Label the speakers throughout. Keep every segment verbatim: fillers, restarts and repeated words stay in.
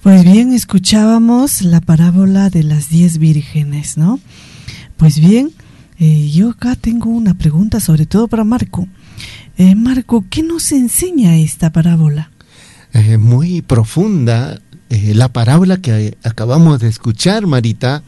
Speaker 1: Pues bien, escuchábamos la parábola de las diez vírgenes, ¿no? Pues bien, eh, yo acá tengo una pregunta, sobre todo para Marco. Eh, Marco, ¿qué nos enseña esta parábola?
Speaker 2: Eh, muy profunda, eh, la parábola que acabamos de escuchar, Marita,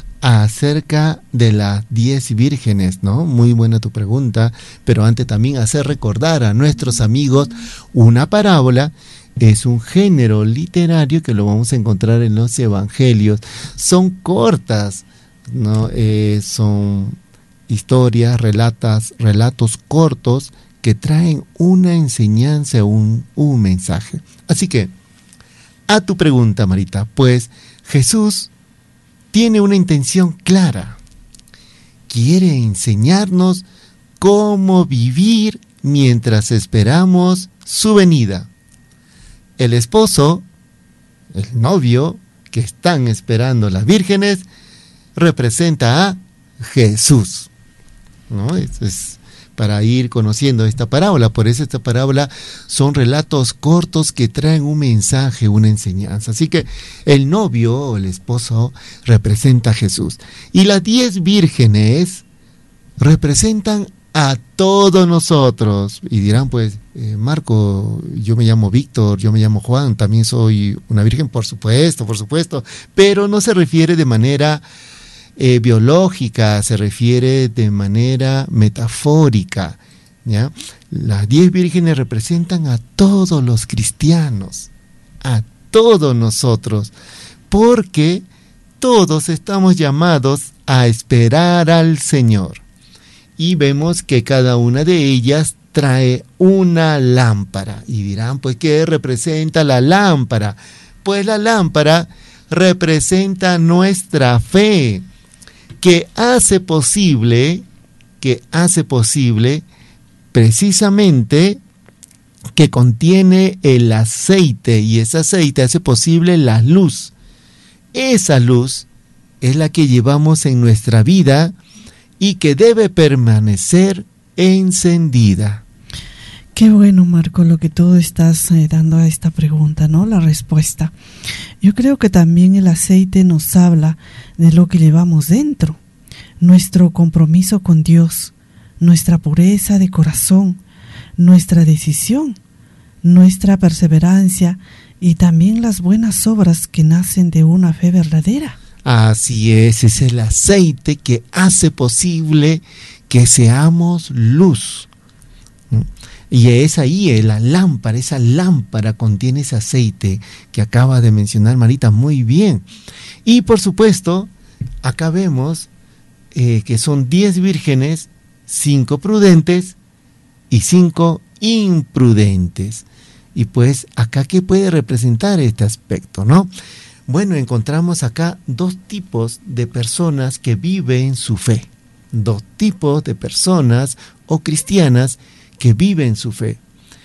Speaker 2: acerca de las diez vírgenes, ¿no? Muy buena tu pregunta, pero antes también hacer recordar a nuestros amigos una parábola. Es un género literario que lo vamos a encontrar en los evangelios. Son cortas, ¿no? Eh, son historias, relatas, relatos cortos que traen una enseñanza, un, un mensaje. Así que, a tu pregunta, Marita, pues Jesús tiene una intención clara. Quiere enseñarnos cómo vivir mientras esperamos su venida. El esposo, el novio que están esperando las vírgenes, representa a Jesús, ¿no? Es, es para ir conociendo esta parábola. Por eso esta parábola son relatos cortos que traen un mensaje, una enseñanza. Así que el novio o el esposo representa a Jesús. Y las diez vírgenes representan a todos nosotros. Y dirán, pues, eh, Marco, yo me llamo Víctor, yo me llamo Juan, también soy una virgen, por supuesto, por supuesto, pero no se refiere de manera eh, biológica, se refiere de manera metafórica, ¿ya? Las diez vírgenes representan a todos los cristianos, a todos nosotros, porque todos estamos llamados a esperar al Señor. Y vemos que cada una de ellas trae una lámpara. Y dirán, pues, ¿qué representa la lámpara? Pues la lámpara representa nuestra fe, que hace posible, que hace posible precisamente que contiene el aceite, y ese aceite hace posible la luz. Esa luz es la que llevamos en nuestra vida y que debe permanecer encendida.
Speaker 1: Qué bueno, Marco, lo que tú estás eh, dando a esta pregunta, ¿no? La respuesta. Yo creo que también el aceite nos habla de lo que llevamos dentro, nuestro compromiso con Dios, nuestra pureza de corazón, nuestra decisión, nuestra perseverancia y también las buenas obras que nacen de una fe verdadera.
Speaker 2: Así es, es el aceite que hace posible que seamos luz. Y es ahí la lámpara, esa lámpara contiene ese aceite que acaba de mencionar Marita muy bien. Y por supuesto, acá vemos eh, que son diez vírgenes, cinco prudentes y cinco imprudentes. Y pues acá, ¿qué puede representar este aspecto, no? Bueno, encontramos acá dos tipos de personas que viven su fe. Dos tipos de personas o cristianas que viven su fe.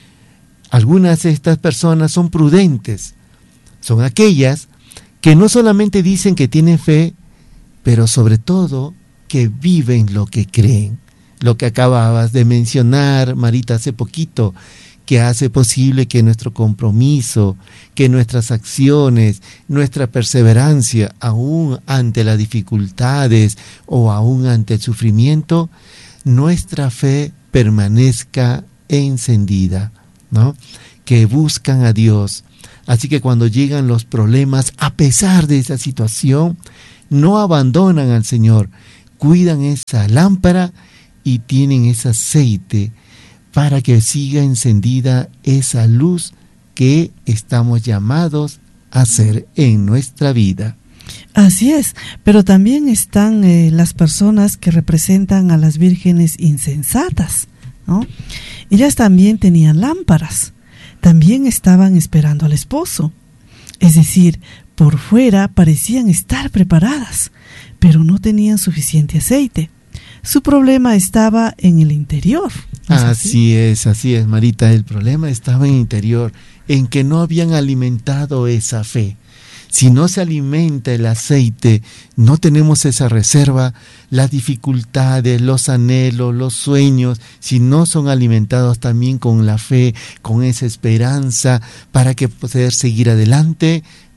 Speaker 2: Algunas de estas personas son prudentes. Son aquellas que no solamente dicen que tienen fe, pero sobre todo que viven lo que creen. Lo que acababas de mencionar, Marita, hace poquito, que hace posible que nuestro compromiso, que nuestras acciones, nuestra perseverancia, aún ante las dificultades o aún ante el sufrimiento, nuestra fe permanezca encendida, ¿no? Que buscan a Dios. Así que cuando llegan los problemas, a pesar de esa situación, no abandonan al Señor, cuidan esa lámpara y tienen ese aceite para que siga encendida esa luz que estamos llamados a hacer en nuestra vida.
Speaker 1: Así es, pero también están eh, las personas que representan a las vírgenes insensatas, ¿no? Ellas también tenían lámparas, también estaban esperando al esposo. Es decir, por fuera parecían estar preparadas, pero no tenían suficiente aceite. Su problema estaba en el interior. ¿No es así?
Speaker 2: Así es, así es, Marita. El problema estaba en el interior, en que no habían alimentado esa fe. Si no se alimenta el aceite, no tenemos esa reserva, las dificultades, los anhelos, los sueños, si no son alimentados también con la fe, con esa esperanza, para que poder seguir adelante,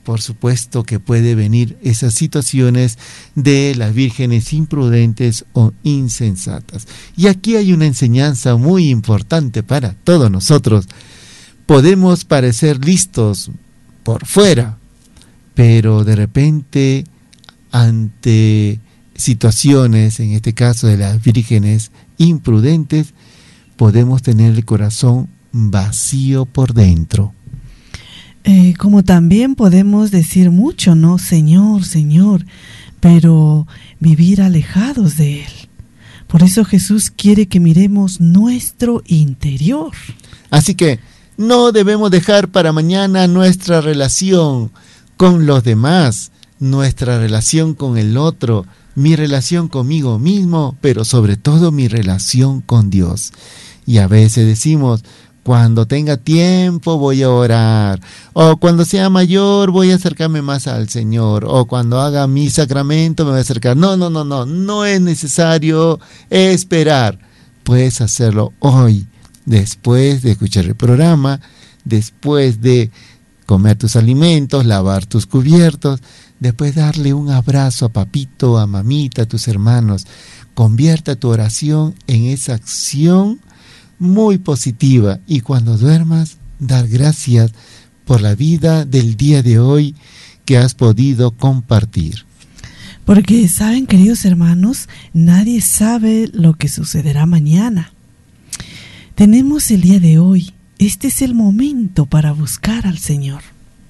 Speaker 2: por supuesto que puede venir esas situaciones de las vírgenes imprudentes o insensatas. Y aquí hay una enseñanza muy importante para todos nosotros. Podemos parecer listos por fuera, pero de repente ante situaciones, en este caso de las vírgenes imprudentes, podemos tener el corazón vacío por dentro.
Speaker 1: Eh, como también podemos decir mucho, ¿no? Señor, Señor, pero vivir alejados de Él. Por eso Jesús quiere que miremos nuestro interior.
Speaker 2: Así que no debemos dejar para mañana nuestra relación con los demás, nuestra relación con el otro, mi relación conmigo mismo, pero sobre todo mi relación con Dios. Y a veces decimos, cuando tenga tiempo voy a orar, o cuando sea mayor voy a acercarme más al Señor, o cuando haga mi sacramento me voy a acercar. No, no, no, no, no es necesario esperar. Puedes hacerlo hoy, después de escuchar el programa, después de comer tus alimentos, lavar tus cubiertos, después darle un abrazo a papito, a mamita, a tus hermanos. Convierta tu oración en esa acción muy positiva, y cuando duermas, dar gracias por la vida del día de hoy que has podido compartir.
Speaker 1: Porque saben, queridos hermanos, nadie sabe lo que sucederá mañana. Tenemos el día de hoy. Este es el momento para buscar al Señor.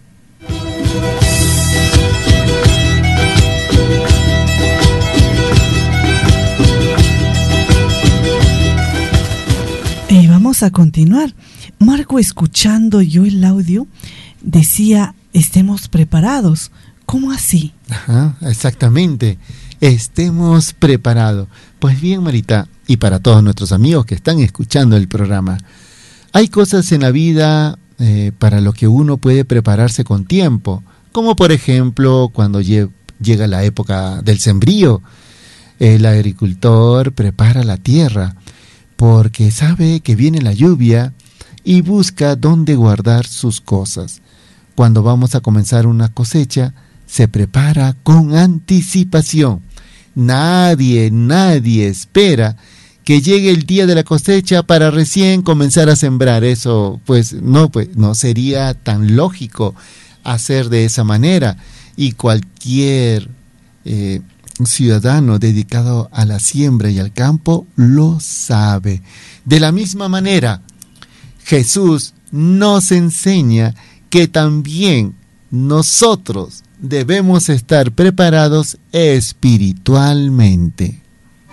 Speaker 1: Y vamos a continuar. Marco, escuchando yo el audio, decía, estemos preparados. ¿Cómo así?
Speaker 2: Ajá, exactamente. Estemos preparados. Pues bien, Marita, y para todos nuestros amigos que están escuchando el programa, hay cosas en la vida eh, para lo que uno puede prepararse con tiempo, como por ejemplo cuando lle- llega la época del sembrío, el agricultor prepara la tierra porque sabe que viene la lluvia y busca dónde guardar sus cosas. Cuando vamos a comenzar una cosecha, se prepara con anticipación. Nadie, nadie espera que llegue el día de la cosecha para recién comenzar a sembrar. Eso, pues, no, pues, no sería tan lógico hacer de esa manera. Y cualquier eh, ciudadano dedicado a la siembra y al campo lo sabe. De la misma manera, Jesús nos enseña que también nosotros debemos estar preparados espiritualmente.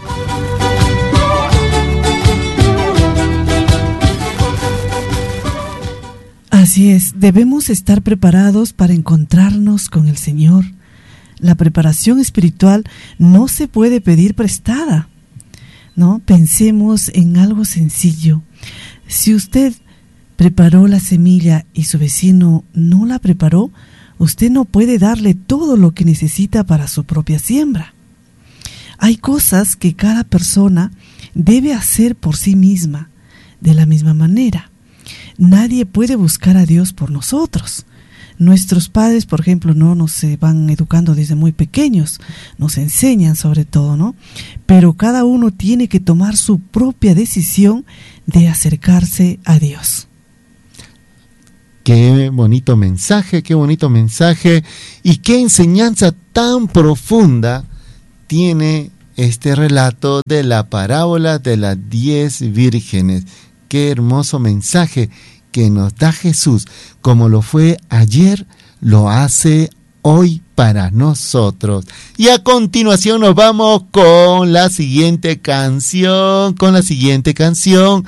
Speaker 1: Así es, debemos estar preparados para encontrarnos con el Señor. La preparación espiritual no se puede pedir prestada, ¿no? Pensemos en algo sencillo. Si usted preparó la semilla y su vecino no la preparó, usted no puede darle todo lo que necesita para su propia siembra. Hay cosas que cada persona debe hacer por sí misma. De la misma manera, nadie puede buscar a Dios por nosotros. Nuestros padres, por ejemplo, no nos van educando desde muy pequeños, nos enseñan sobre todo, ¿no? Pero cada uno tiene que tomar su propia decisión de acercarse a Dios.
Speaker 2: Qué bonito mensaje, qué bonito mensaje y qué enseñanza tan profunda tiene este relato de la parábola de las diez vírgenes. Qué hermoso mensaje que nos da Jesús, como lo fue ayer, lo hace hoy para nosotros. Y a continuación nos vamos con la siguiente canción, con la siguiente canción.